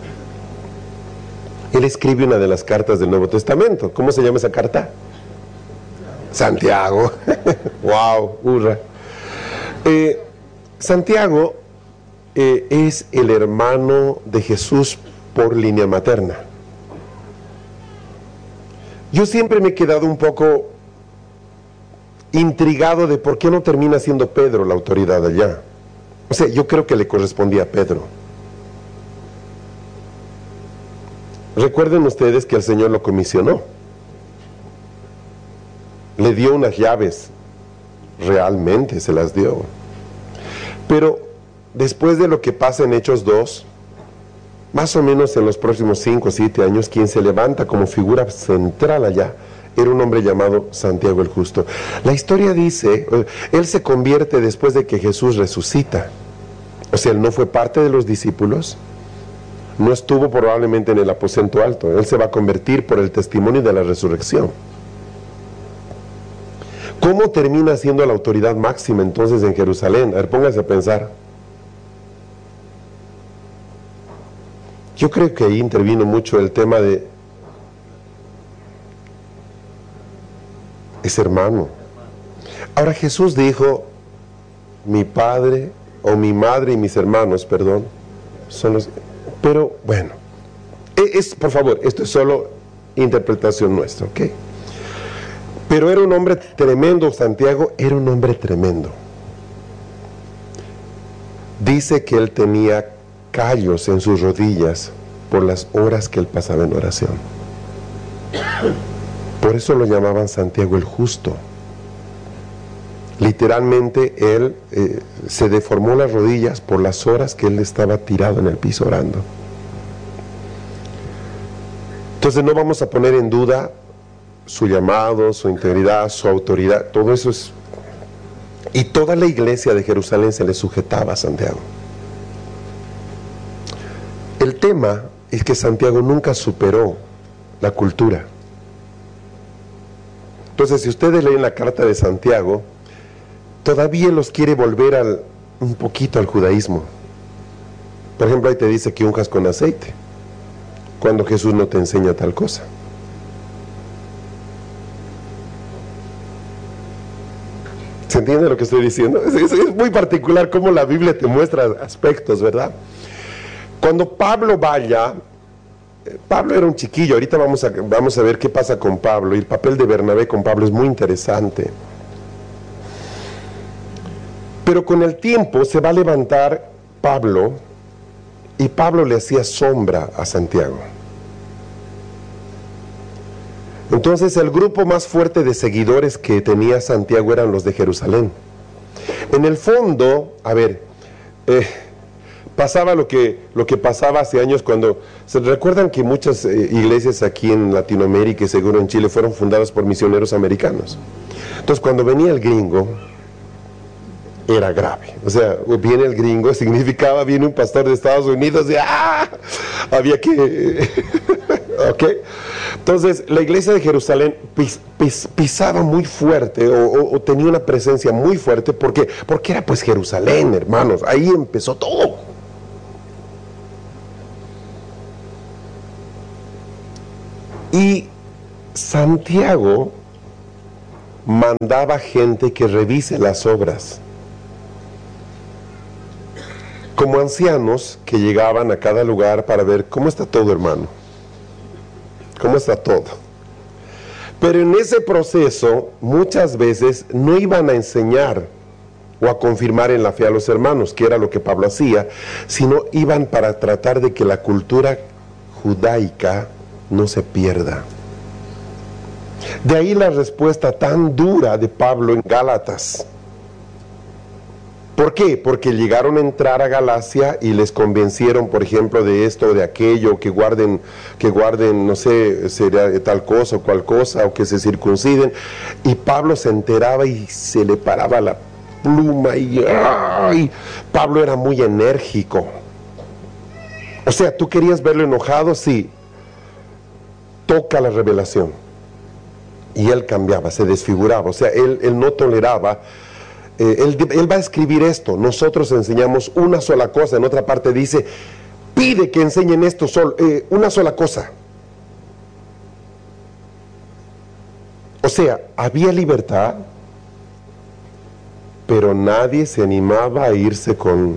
Él escribe una de las cartas del Nuevo Testamento. ¿Cómo se llama esa carta? Santiago. Wow, hurra. Eh, Santiago eh, es el hermano de Jesús por línea materna. Yo siempre me he quedado un poco intrigado de por qué no termina siendo Pedro la autoridad allá. O sea, yo creo que le correspondía a Pedro. Recuerden ustedes que el Señor lo comisionó. Le dio unas llaves, realmente se las dio. Pero después de lo que pasa en Hechos dos, más o menos en los próximos cinco o siete años, quien se levanta como figura central allá, era un hombre llamado Santiago el Justo. La historia dice, él se convierte después de que Jesús resucita. O sea, él no fue parte de los discípulos, no estuvo probablemente en el aposento alto, él se va a convertir por el testimonio de la resurrección. ¿Cómo termina siendo la autoridad máxima entonces en Jerusalén? A ver, pónganse a pensar. Yo creo que ahí intervino mucho el tema de ese hermano. Ahora Jesús dijo, mi padre o mi madre y mis hermanos, perdón, son los... Pero bueno, es, por favor, esto es solo interpretación nuestra, ¿ok? Pero era un hombre tremendo, Santiago era un hombre tremendo. Dice que él tenía callos en sus rodillas por las horas que él pasaba en oración. Por eso lo llamaban Santiago el Justo. Literalmente él eh, se deformó las rodillas por las horas que él estaba tirado en el piso orando. Entonces no vamos a poner en duda su llamado, su integridad, su autoridad, todo eso es... Y toda la iglesia de Jerusalén se le sujetaba a Santiago. El tema es que Santiago nunca superó la cultura. Entonces, si ustedes leen la carta de Santiago, todavía los quiere volver al, un poquito al judaísmo. Por ejemplo, ahí te dice que unjas con aceite, cuando Jesús no te enseña tal cosa. ¿Se entiende lo que estoy diciendo? Es, es, es muy particular cómo la Biblia te muestra aspectos, ¿verdad? Cuando Pablo vaya, Pablo era un chiquillo, ahorita vamos a, vamos a ver qué pasa con Pablo, y el papel de Bernabé con Pablo es muy interesante. Pero con el tiempo se va a levantar Pablo, y Pablo le hacía sombra a Santiago. Entonces el grupo más fuerte de seguidores que tenía Santiago eran los de Jerusalén. En el fondo, a ver, eh, pasaba lo que, lo que pasaba hace años cuando... ¿Se recuerdan que muchas eh, iglesias aquí en Latinoamérica y seguro en Chile fueron fundadas por misioneros americanos? Entonces cuando venía el gringo, era grave. O sea, viene el gringo, significaba viene un pastor de Estados Unidos y ¡ah! Había que... ¿ok? Entonces, la iglesia de Jerusalén pis, pis, pisaba muy fuerte o, o, o tenía una presencia muy fuerte porque, porque era pues Jerusalén, hermanos, ahí empezó todo. Y Santiago mandaba gente que revise las obras, como ancianos que llegaban a cada lugar para ver cómo está todo, hermano, cómo está todo. Pero en ese proceso muchas veces no iban a enseñar o a confirmar en la fe a los hermanos, que era lo que Pablo hacía, sino iban para tratar de que la cultura judaica no se pierda. De ahí la respuesta tan dura de Pablo en Gálatas. ¿Por qué? Porque llegaron a entrar a Galacia y les convencieron, por ejemplo, de esto o de aquello, que guarden, que guarden, no sé, sería tal cosa o cual cosa, o que se circunciden. Y Pablo se enteraba y se le paraba la pluma y ¡ay! Pablo era muy enérgico. O sea, ¿tú querías verlo enojado? Sí. Toca la revelación. Y él cambiaba, se desfiguraba. O sea, él, él no toleraba. Eh, él, él va a escribir esto. Nosotros enseñamos una sola cosa. En otra parte dice, pide que enseñen esto solo, eh, una sola cosa. O sea, había libertad, pero nadie se animaba a irse con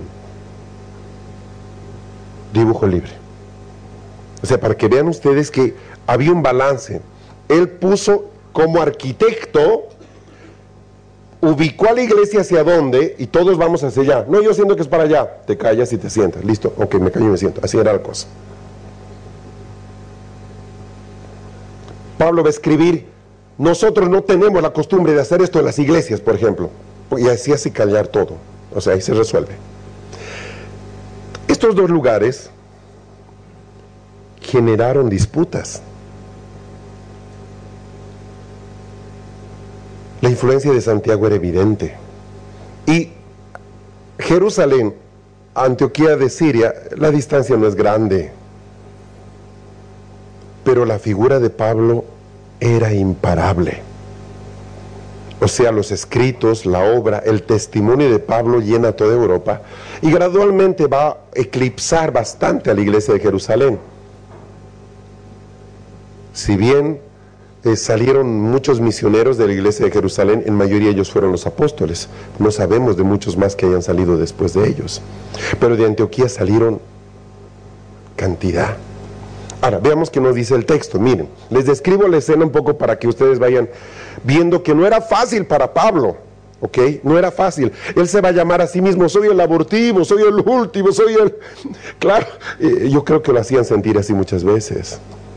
dibujo libre. O sea, para que vean ustedes que había un balance. Él puso como arquitecto, ubicó a la iglesia hacia dónde y todos vamos hacia allá. No, yo siento que es para allá. Te callas y te sientas. Listo, ok, me callo y me siento. Así era la cosa. Pablo va a escribir, nosotros no tenemos la costumbre de hacer esto en las iglesias, por ejemplo. Y así hace callar todo. O sea, ahí se resuelve. Estos dos lugares generaron disputas. La influencia de Santiago era evidente. Y Jerusalén, Antioquía de Siria, la distancia no es grande. Pero la figura de Pablo era imparable. O sea, los escritos, la obra, el testimonio de Pablo llena toda Europa y gradualmente va a eclipsar bastante a la iglesia de Jerusalén. Si bien eh, salieron muchos misioneros de la iglesia de Jerusalén, en mayoría ellos fueron los apóstoles. No sabemos de muchos más que hayan salido después de ellos. Pero de Antioquía salieron cantidad. Ahora, veamos qué nos dice el texto. Miren, les describo la escena un poco para que ustedes vayan viendo que no era fácil para Pablo, ¿ok? No era fácil. Él se va a llamar a sí mismo, soy el abortivo, soy el último, soy el... Claro, eh, yo creo que lo hacían sentir así muchas veces.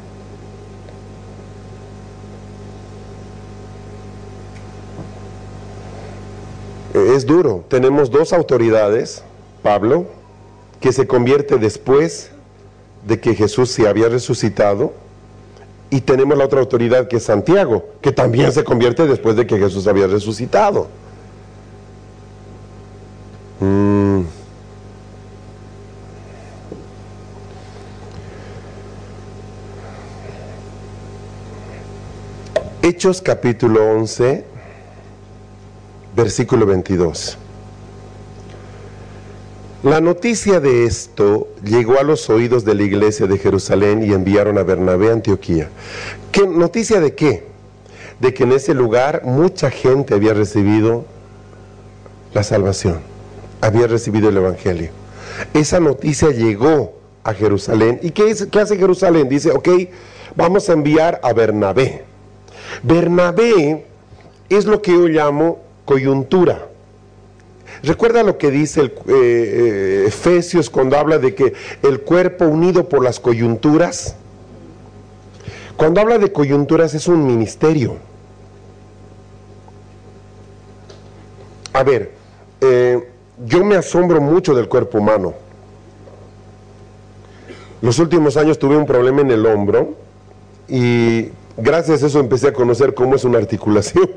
Eh, es duro. Tenemos dos autoridades, Pablo, que se convierte después de que Jesús se había resucitado, y tenemos la otra autoridad que es Santiago, que también se convierte después de que Jesús había resucitado. Mm. Hechos capítulo once, versículo veintidós. La noticia de esto llegó a los oídos de la iglesia de Jerusalén y enviaron a Bernabé a Antioquía. ¿Qué noticia de qué? De que en ese lugar mucha gente había recibido la salvación, había recibido el evangelio. Esa noticia llegó a Jerusalén. ¿Y qué, es, qué hace Jerusalén? Dice, ok, vamos a enviar a Bernabé. Bernabé es lo que yo llamo coyuntura. Recuerda lo que dice el, eh, eh, Efesios cuando habla de que el cuerpo unido por las coyunturas. Cuando habla de coyunturas es un ministerio. A ver, eh, yo me asombro mucho del cuerpo humano. Los últimos años tuve un problema en el hombro y gracias a eso empecé a conocer cómo es una articulación.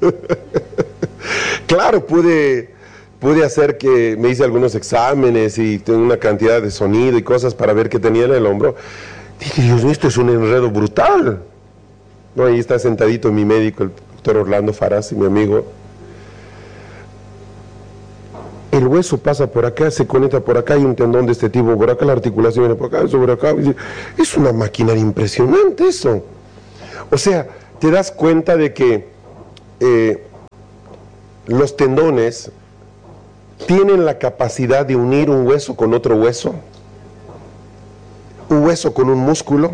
Claro, pude... Pude hacer que me hice algunos exámenes y tengo una cantidad de sonido y cosas para ver qué tenía en el hombro. Dije, Dios mío, esto es un enredo brutal. No, ahí está sentadito mi médico, el doctor Orlando Faraz, mi amigo. El hueso pasa por acá, se conecta por acá, hay un tendón de este tipo, por acá la articulación viene por acá, eso por acá. Es una maquinaria impresionante eso. O sea, te das cuenta de que eh, los tendones tienen la capacidad de unir un hueso con otro hueso, un hueso con un músculo.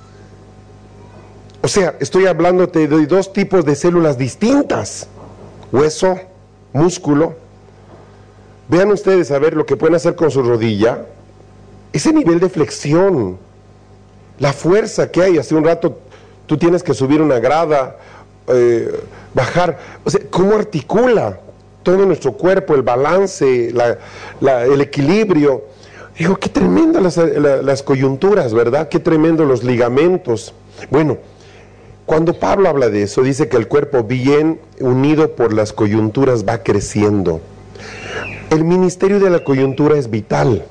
O sea, estoy hablándote de dos tipos de células distintas, hueso, músculo. Vean ustedes a ver lo que pueden hacer con su rodilla, ese nivel de flexión, la fuerza que hay. Hace un rato tú tienes que subir una grada, eh, bajar, o sea, cómo articula todo nuestro cuerpo, el balance, la, la, el equilibrio. Digo, qué tremendo las, la, las coyunturas, ¿verdad? Qué tremendo los ligamentos. Bueno, cuando Pablo habla de eso, dice que el cuerpo bien unido por las coyunturas va creciendo. El ministerio de la coyuntura es vital.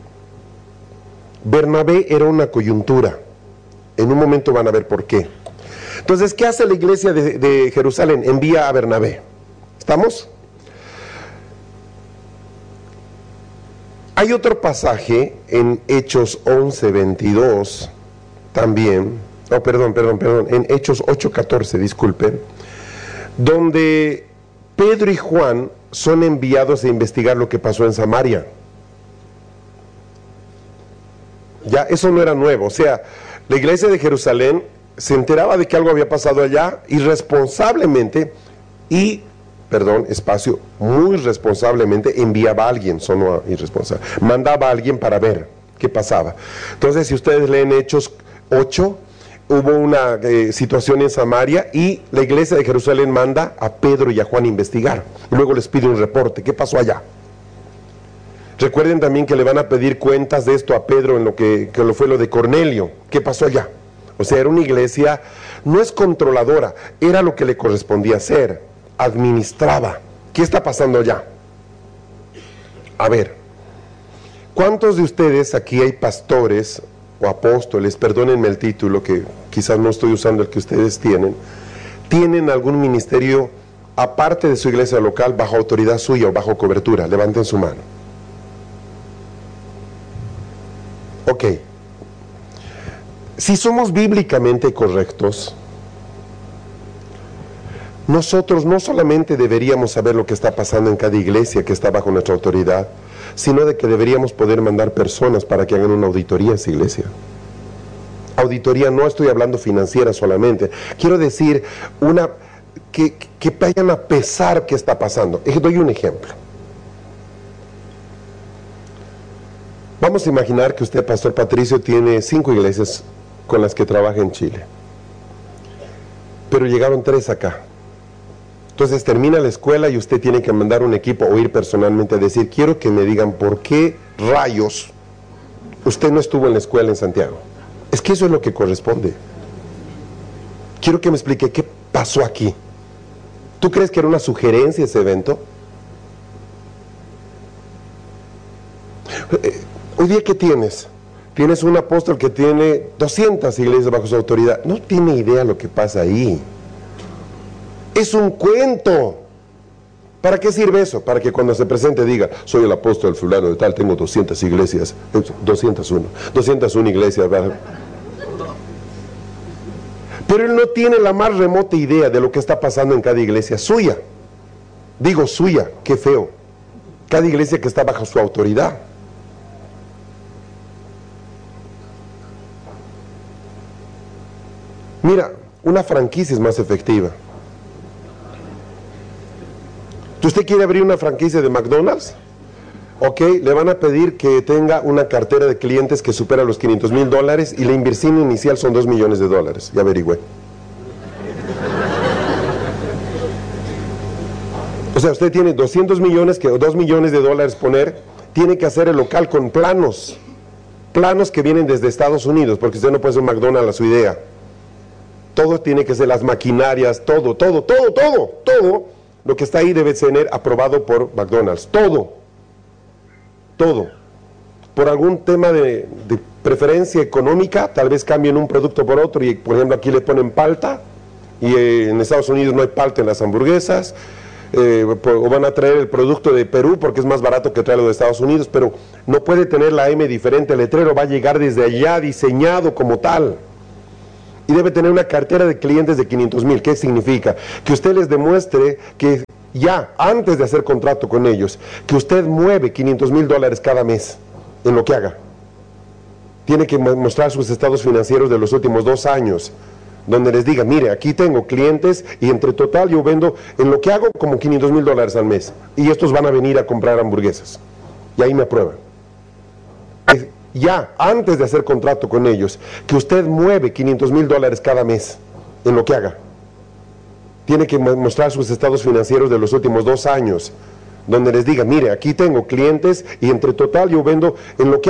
Bernabé era una coyuntura. En un momento van a ver por qué. Entonces, ¿qué hace la iglesia de, de Jerusalén? Envía a Bernabé. ¿Estamos? Hay otro pasaje en Hechos once, veintidós también, oh perdón, perdón, perdón, en Hechos ocho, catorce, disculpen, donde Pedro y Juan son enviados a investigar lo que pasó en Samaria. Ya, eso no era nuevo, o sea, la iglesia de Jerusalén se enteraba de que algo había pasado allá irresponsablemente y, perdón, espacio, muy responsablemente enviaba a alguien, solo irresponsable, mandaba a alguien para ver qué pasaba. Entonces, si ustedes leen Hechos ocho, hubo una eh, situación en Samaria y la iglesia de Jerusalén manda a Pedro y a Juan a investigar. Luego les pide un reporte, ¿qué pasó allá? Recuerden también que le van a pedir cuentas de esto a Pedro en lo que, que lo fue lo de Cornelio, ¿qué pasó allá? O sea, era una iglesia, no es controladora, era lo que le correspondía hacer, administraba. ¿Qué está pasando allá? A ver, ¿cuántos de ustedes aquí hay pastores o apóstoles, perdónenme el título, que quizás no estoy usando el que ustedes tienen, tienen algún ministerio aparte de su iglesia local bajo autoridad suya o bajo cobertura? Levanten su mano. Ok. Si somos bíblicamente correctos, nosotros no solamente deberíamos saber lo que está pasando en cada iglesia que está bajo nuestra autoridad, sino de que deberíamos poder mandar personas para que hagan una auditoría a esa iglesia. Auditoría, no estoy hablando financiera solamente, quiero decir una que, que vayan a pesar qué está pasando. Doy un ejemplo. Vamos a imaginar que usted, Pastor Patricio, tiene cinco iglesias con las que trabaja en Chile, pero llegaron tres acá. Entonces termina la escuela y usted tiene que mandar un equipo o ir personalmente a decir, quiero que me digan por qué rayos usted no estuvo en la escuela en Santiago. Es que eso es lo que corresponde. Quiero que me explique qué pasó aquí. ¿Tú crees que era una sugerencia ese evento? Eh, hoy día, ¿qué tienes? Tienes un apóstol que tiene doscientas iglesias bajo su autoridad. No tiene idea lo que pasa ahí. Es un cuento. ¿Para qué sirve eso? Para que cuando se presente diga, soy el apóstol fulano de tal, tengo doscientas iglesias, doscientos uno, doscientos una iglesias, ¿verdad? Pero él no tiene la más remota idea de lo que está pasando en cada iglesia suya. Digo suya, qué feo. Cada iglesia que está bajo su autoridad. Mira, una franquicia es más efectiva. ¿Usted quiere abrir una franquicia de McDonald's? Ok, le van a pedir que tenga una cartera de clientes que supera los quinientos mil dólares y la inversión inicial son dos millones de dólares. Ya averigüé. O sea, usted tiene doscientos millones, que, o dos millones de dólares poner, tiene que hacer el local con planos. Planos que vienen desde Estados Unidos, porque usted no puede hacer un McDonald's a su idea. Todo tiene que ser las maquinarias, todo, todo, todo, todo, todo. Lo que está ahí debe ser aprobado por McDonald's. Todo. Todo. Por algún tema de, de preferencia económica, tal vez cambien un producto por otro y, por ejemplo, aquí le ponen palta y eh, en Estados Unidos no hay palta en las hamburguesas, eh, o van a traer el producto de Perú porque es más barato que traerlo de Estados Unidos, pero no puede tener la M diferente, el letrero va a llegar desde allá diseñado como tal. y debe tener una cartera de clientes de quinientos mil. ¿Qué significa? Que usted les demuestre que ya, antes de hacer contrato con ellos, que usted mueve quinientos mil dólares cada mes en lo que haga. Tiene que mostrar sus estados financieros de los últimos dos años, donde les diga, mire, aquí tengo clientes y entre total yo vendo en lo que hago como quinientos mil dólares al mes. Y estos van a venir a comprar hamburguesas. Y ahí me aprueban. Ya, antes de hacer contrato con ellos, que usted mueve quinientos mil dólares cada mes en lo que haga. Tiene que mostrar sus estados financieros de los últimos dos años, donde les diga, mire, aquí tengo clientes y entre total yo vendo en lo que